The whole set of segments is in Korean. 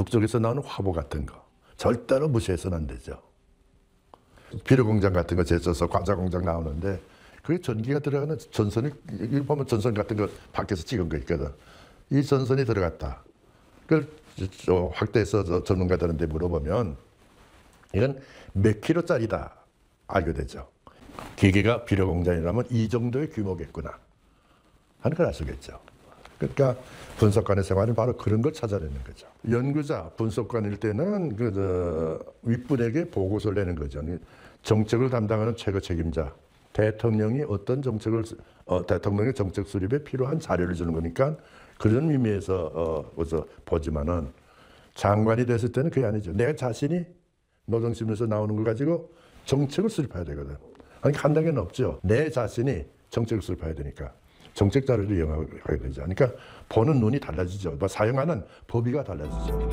북쪽에서 나오는 화보 같은 거 절대로 무시해서는 안 되죠. 비료공장 같은 거 제쳐서 과자공장 나오는데 그게 전기가 들어가는 전선이, 여기 보면 전선 같은 거 밖에서 찍은 거 있거든. 이 전선이 들어갔다. 그걸 확대해서 전문가들한테 물어보면 이건 몇 킬로짜리다 알게 되죠. 기계가 비료공장이라면 이 정도의 규모겠구나 하는 걸 알 수 있겠죠. 그러니까 분석관의 생활은 바로 그런 걸 찾아내는 거죠. 연구자, 분석관일 때는 윗분에게 보고서를 내는 거죠. 정책을 담당하는 최고 책임자, 대통령이 어떤 정책을, 대통령의 정책 수립에 필요한 자료를 주는 거니까 그런 의미에서 보지만은 장관이 됐을 때는 그게 아니죠. 내 자신이 노동신문에서 나오는 걸 가지고 정책을 수립해야 되거든. 아니, 한 단계는 없죠. 내 자신이 정책을 수립해야 되니까. 정책 자료를 이용하게 되죠. 그러니까 보는 눈이 달라지죠. 사용하는 법의가 달라지죠.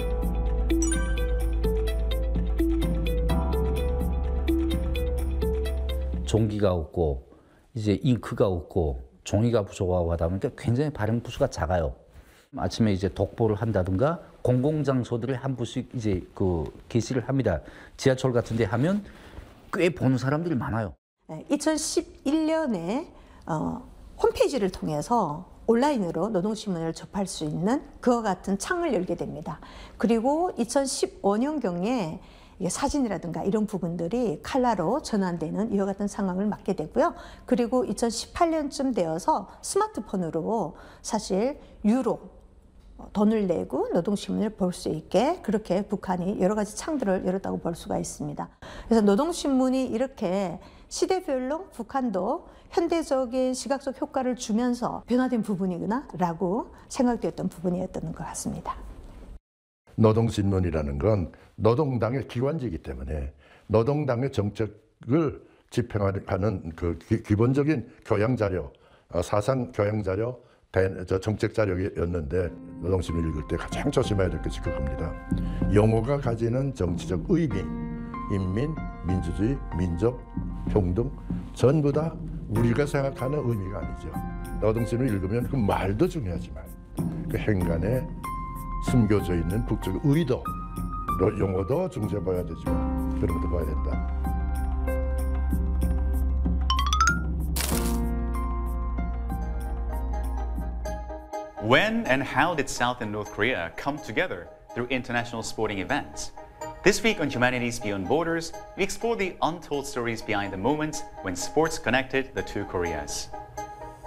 종기가 없고 이제 잉크가 없고 종이가 부족하고 하다 보니까 굉장히 발행 부수가 작아요. 아침에 이제 독보를 한다든가 공공장소들을 한 부씩 이제 게시를 합니다. 지하철 같은 데 하면 꽤 보는 사람들이 많아요. 2011년에 홈페이지를 통해서 온라인으로 노동신문을 접할 수 있는 그와 같은 창을 열게 됩니다. 그리고 2015년경에 사진이라든가 이런 부분들이 칼라로 전환되는 이와 같은 상황을 맞게 되고요. 그리고 2018년쯤 되어서 스마트폰으로 사실 유로 돈을 내고 노동신문을 볼 수 있게 그렇게 북한이 여러 가지 창들을 열었다고 볼 수가 있습니다. 그래서 노동신문이 이렇게 시대별로 북한도 현대적인 시각적 효과를 주면서 변화된 부분이구나 라고 생각되었던 부분이었던 것 같습니다. 노동신문이라는 건 노동당의 기관지이기 때문에 노동당의 정책을 집행하는 그 기본적인 교양자료, 사상 교양자료, 정책 자료였는데 노동신문 읽을 때 가장 조심해야 될 것이 그겁니다. 용어가 가지는 정치적 의미, 인민, 민주주의, 민족, 평등 전부 다 우리가 생각하는 의미가 아니죠. 노동신문을 읽으면 그 말도 중요하지만 그 행간에 숨겨져 있는 북쪽의 의도, 용어도 중시해 봐야 되지만 그런 것도 봐야 된다. When and how did South and North Korea come together through international sporting events? This week on Humanities Beyond Borders, we explore the untold stories behind the moments when sports connected the two Koreas.